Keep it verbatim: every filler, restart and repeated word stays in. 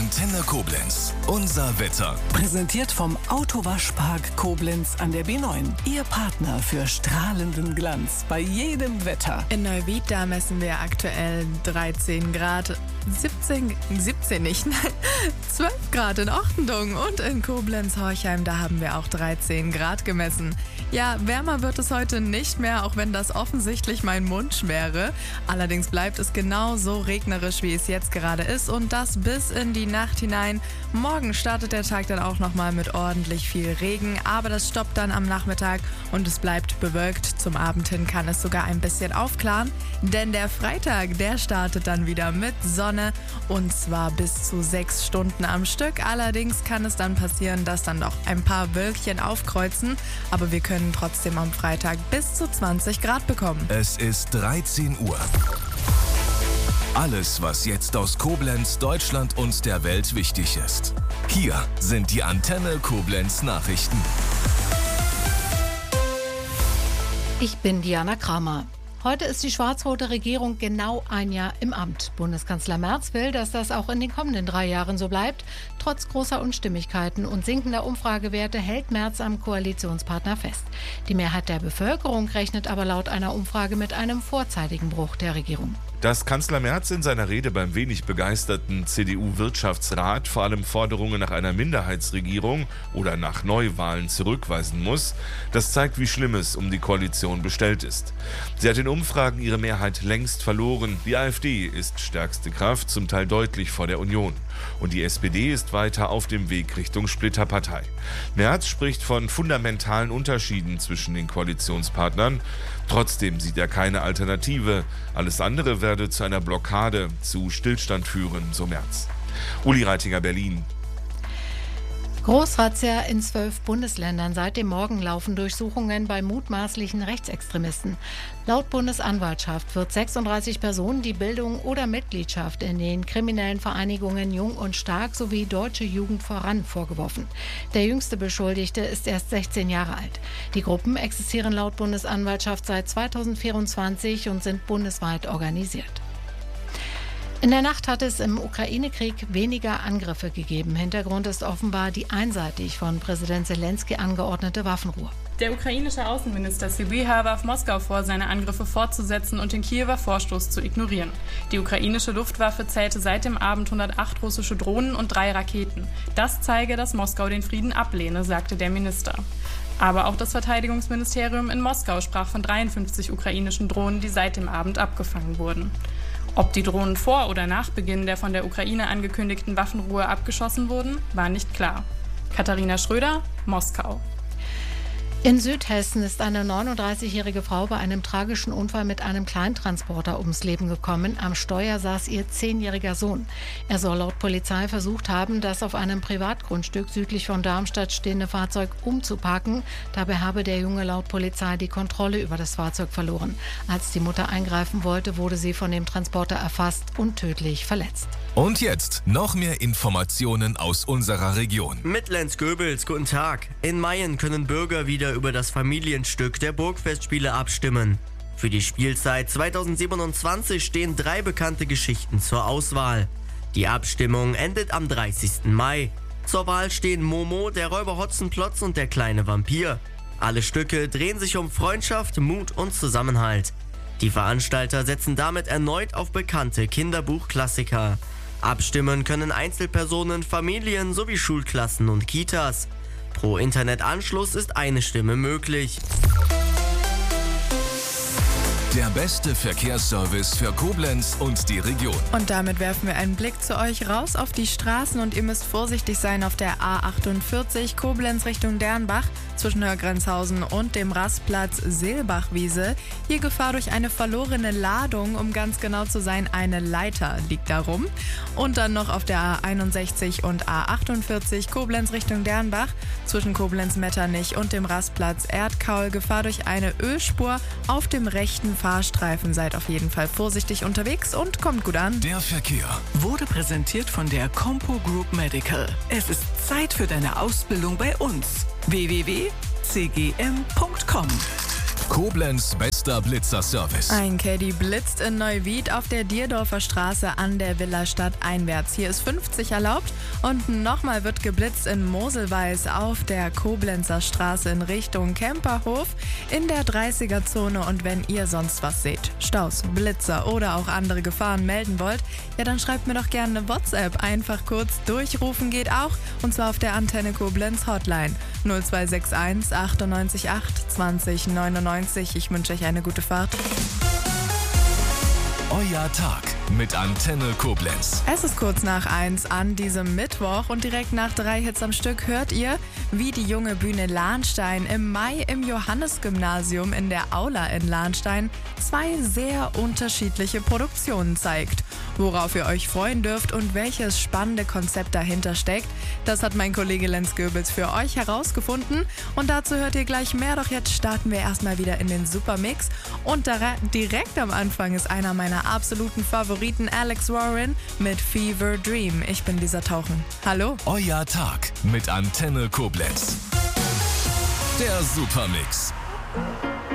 Antenne Koblenz. Unser Wetter. Präsentiert vom Autowaschpark Koblenz an der B neun. Ihr Partner für strahlenden Glanz bei jedem Wetter. In Neuwied, da messen wir aktuell dreizehn Grad. siebzehn, siebzehn nicht, nein, zwölf Grad in Ochtendung und in Koblenz-Horchheim, da haben wir auch dreizehn Grad gemessen. Ja, wärmer wird es heute nicht mehr, auch wenn das offensichtlich mein Wunsch wäre. Allerdings bleibt es genauso regnerisch, wie es jetzt gerade ist und das bis in die Nacht hinein. Morgen startet der Tag dann auch nochmal mit ordentlich viel Regen, aber das stoppt dann am Nachmittag und es bleibt bewölkt. Zum Abend hin kann es sogar ein bisschen aufklaren, denn der Freitag, der startet dann wieder mit Sonne und zwar bis zu sechs Stunden am Stück. Allerdings kann es dann passieren, dass dann noch ein paar Wölkchen aufkreuzen, aber wir können trotzdem am Freitag bis zu zwanzig Grad bekommen. Es ist dreizehn Uhr. Alles, was jetzt aus Koblenz, Deutschland und der Welt wichtig ist. Hier sind die Antenne Koblenz Nachrichten. Ich bin Diana Kramer. Heute ist die schwarz-rote Regierung genau ein Jahr im Amt. Bundeskanzler Merz will, dass das auch in den kommenden drei Jahren so bleibt. Trotz großer Unstimmigkeiten und sinkender Umfragewerte hält Merz am Koalitionspartner fest. Die Mehrheit der Bevölkerung rechnet aber laut einer Umfrage mit einem vorzeitigen Bruch der Regierung. Dass Kanzler Merz in seiner Rede beim wenig begeisterten C D U-Wirtschaftsrat vor allem Forderungen nach einer Minderheitsregierung oder nach Neuwahlen zurückweisen muss, das zeigt, wie schlimm es um die Koalition bestellt ist. Sie hat in Umfragen ihre Mehrheit längst verloren. Die AfD ist stärkste Kraft, zum Teil deutlich vor der Union. Und die S P D ist weiter auf dem Weg Richtung Splitterpartei. Merz spricht von fundamentalen Unterschieden zwischen den Koalitionspartnern. Trotzdem sieht er keine Alternative. Alles andere werde zu einer Blockade, zu Stillstand führen, so Merz. Uli Reitinger, Berlin. Großrazzia in zwölf Bundesländern. Seit dem Morgen laufen Durchsuchungen bei mutmaßlichen Rechtsextremisten. Laut Bundesanwaltschaft wird sechsunddreißig Personen die Bildung oder Mitgliedschaft in den kriminellen Vereinigungen Jung und Stark sowie Deutsche Jugend voran vorgeworfen. Der jüngste Beschuldigte ist erst sechzehn Jahre alt. Die Gruppen existieren laut Bundesanwaltschaft seit zweitausendvierundzwanzig und sind bundesweit organisiert. In der Nacht hat es im Ukraine-Krieg weniger Angriffe gegeben. Hintergrund ist offenbar die einseitig von Präsident Zelensky angeordnete Waffenruhe. Der ukrainische Außenminister Sybiha warf Moskau vor, seine Angriffe fortzusetzen und den Kiewer Vorstoß zu ignorieren. Die ukrainische Luftwaffe zählte seit dem Abend hundertacht russische Drohnen und drei Raketen. Das zeige, dass Moskau den Frieden ablehne, sagte der Minister. Aber auch das Verteidigungsministerium in Moskau sprach von dreiundfünfzig ukrainischen Drohnen, die seit dem Abend abgefangen wurden. Ob die Drohnen vor oder nach Beginn der von der Ukraine angekündigten Waffenruhe abgeschossen wurden, war nicht klar. Katharina Schröder, Moskau. In Südhessen ist eine neununddreißigjährige Frau bei einem tragischen Unfall mit einem Kleintransporter ums Leben gekommen. Am Steuer saß ihr zehnjähriger Sohn. Er soll laut Polizei versucht haben, das auf einem Privatgrundstück südlich von Darmstadt stehende Fahrzeug umzuparken. Dabei habe der Junge laut Polizei die Kontrolle über das Fahrzeug verloren. Als die Mutter eingreifen wollte, wurde sie von dem Transporter erfasst und tödlich verletzt. Und jetzt noch mehr Informationen aus unserer Region. Mit Lenz Goebels, guten Tag. In Mayen können Bürger wieder über das Familienstück der Burgfestspiele abstimmen. Für die Spielzeit zweitausendsiebenundzwanzig stehen drei bekannte Geschichten zur Auswahl. Die Abstimmung endet am dreißigsten Mai. Zur Wahl stehen Momo, der Räuber Hotzenplotz und der kleine Vampir. Alle Stücke drehen sich um Freundschaft, Mut und Zusammenhalt. Die Veranstalter setzen damit erneut auf bekannte Kinderbuchklassiker. Abstimmen können Einzelpersonen, Familien sowie Schulklassen und Kitas. Pro Internetanschluss ist eine Stimme möglich. Der beste Verkehrsservice für Koblenz und die Region. Und damit werfen wir einen Blick zu euch raus auf die Straßen und ihr müsst vorsichtig sein auf der A achtundvierzig Koblenz Richtung Dernbach zwischen Hörgrenzhausen und dem Rastplatz Seelbachwiese. Hier Gefahr durch eine verlorene Ladung, um ganz genau zu sein, eine Leiter liegt da rum. Und dann noch auf der A einundsechzig und A achtundvierzig Koblenz Richtung Dernbach zwischen Koblenz-Metternich und dem Rastplatz Erdkaul Gefahr durch eine Ölspur auf dem rechten Fahrstreifen. Seid auf jeden Fall vorsichtig unterwegs und kommt gut an. Der Verkehr Wurde präsentiert von der Compo Group Medical. Es ist Zeit für deine Ausbildung bei uns. w w w punkt c g m punkt com Koblenz bester Blitzerservice. Ein Caddy blitzt in Neuwied auf der Dierdorfer Straße an der Villastadt einwärts. Hier ist fünfzig erlaubt und nochmal wird geblitzt in Moselweiß auf der Koblenzer Straße in Richtung Kemperhof in der dreißiger-Zone. Und wenn ihr sonst was seht, Staus, Blitzer oder auch andere Gefahren melden wollt, ja dann schreibt mir doch gerne eine WhatsApp. Einfach kurz durchrufen geht auch, und zwar auf der Antenne Koblenz Hotline null zwei sechs eins achtundneunzig acht zwanzig neunundneunzig. Ich wünsche euch eine gute Fahrt. Euer Tag mit Antenne Koblenz. Es ist kurz nach eins an diesem Mittwoch und direkt nach drei Hits am Stück hört ihr, wie die junge Bühne Lahnstein im Mai im Johannesgymnasium in der Aula in Lahnstein zwei sehr unterschiedliche Produktionen zeigt. Worauf ihr euch freuen dürft und welches spannende Konzept dahinter steckt, das hat mein Kollege Lenz Goebels für euch herausgefunden und dazu hört ihr gleich mehr. Doch jetzt starten wir erstmal wieder in den Supermix und direkt am Anfang ist einer meiner absoluten Favoriten, Alex Warren mit Fever Dream. Ich bin Lisa Tauchen. Hallo. Euer Tag mit Antenne Koblenz. Der Supermix.